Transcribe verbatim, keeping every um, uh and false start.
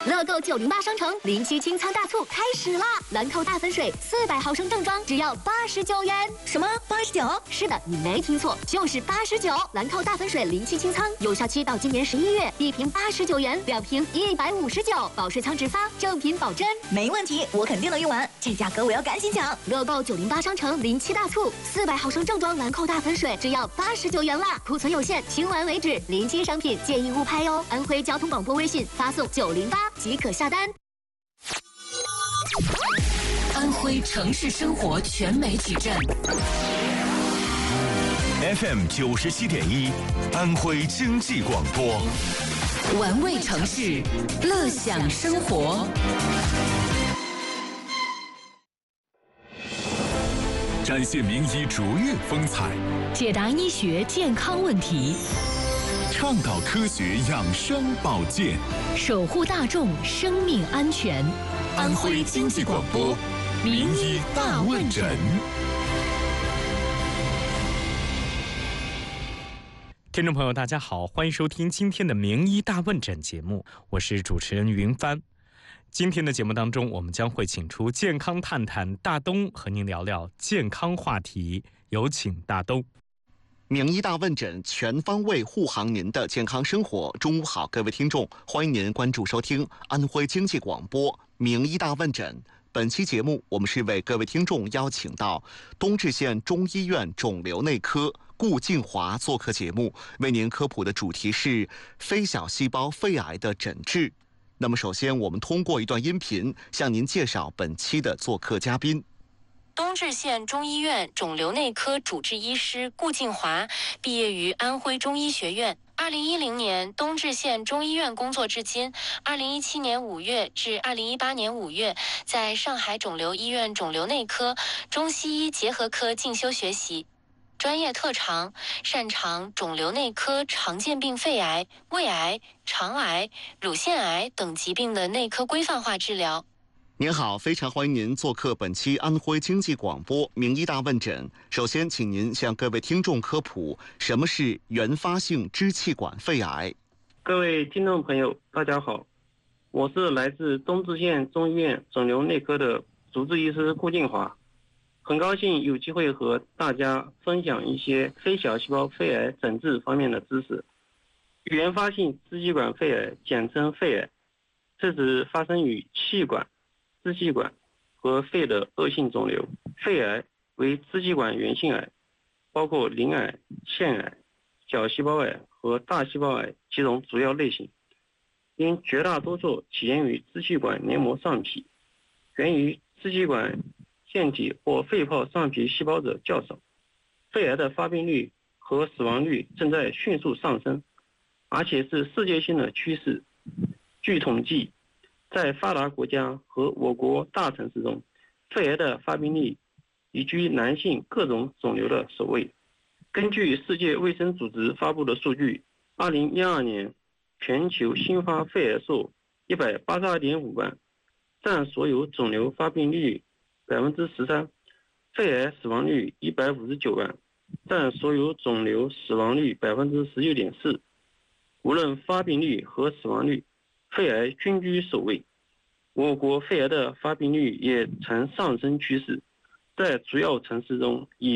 乐购九零八商城临期清仓大促开始啦！兰蔻大粉水四百毫升正装只要八十九元。 什么？八十九？ 是的，你没听错，就是八十九。兰蔻大粉水临期清仓，有效期到今年十一月，一瓶八十九元，两瓶一百五十九，保税仓直发，正品保真。 没问题，我肯定能用完，这价格我要赶紧抢！ 乐购九零八商城临期大促，四百毫升正装兰蔻大粉水只要八十九元啦，库存有限，清完为止。临期商品建议勿拍哟。安徽交通广播微信发送九零八即可下单。 安徽城市生活全媒体站 F M 九十七点一，安徽经济广播， 玩味城市，乐享生活。 展现名医卓越风采， 解答医学健康问题， 倡导科学养生保健， 守护大众生命安全。 安徽经济广播名医大问诊。 听众朋友大家好，欢迎收听今天的名医大问诊节目，我是主持人云帆。今天的节目当中，我们将会请出健康探探大东和您聊聊健康话题，有请大东。 名医大问诊，全方位护航您的健康生活。中午好，各位听众，欢迎您关注收听安徽经济广播名医大问诊。本期节目，我们是为各位听众邀请到东至县中医院肿瘤内科顾静华做客节目，为您科普的主题是非小细胞肺癌的诊治。那么，首先我们通过一段音频向您介绍本期的做客嘉宾。 东至县中医院肿瘤内科主治医师顾静华，毕业于安徽中医学院。二零一零年东至县中医院工作至今，二零一七年五月至二零一八年五月，在上海肿瘤医院肿瘤内科、中西医结合科进修学习。专业特长，擅长肿瘤内科常见病肺癌、胃癌、肠癌、乳腺癌等疾病的内科规范化治疗。 您好，非常欢迎您做客本期安徽经济广播名医大问诊。首先，请您向各位听众科普什么是原发性支气管肺癌。 各位听众朋友，大家好，我是来自东至县中医院肿瘤内科的主治医师顾静华，很高兴有机会和大家分享一些非小细胞肺癌诊治方面的知识。原发性支气管肺癌，简称肺癌，是指发生于气管、支气管和肺的恶性肿瘤。肺癌为支气管源性癌，包括鳞癌、腺癌、小细胞癌和大细胞癌几种主要类型，因绝大多数起源于支气管黏膜上皮，源于支气管腺体或肺泡上皮细胞者较少。肺癌的发病率和死亡率正在迅速上升，而且是世界性的趋势。据统计，在发达国家和我国大城市中，肺癌的发病率已居男性各种肿瘤的首位。根据世界卫生组织发布的数据，二零一二年全球新发肺癌数一百八十二点五万，占所有肿瘤发病率百分之十三，肺癌死亡率一百五十九万，占所有肿瘤死亡率百分之十九点四。无论发病率和死亡率，肺癌均居首位。我国肺癌的发病率也呈上升趋势，在主要城市中以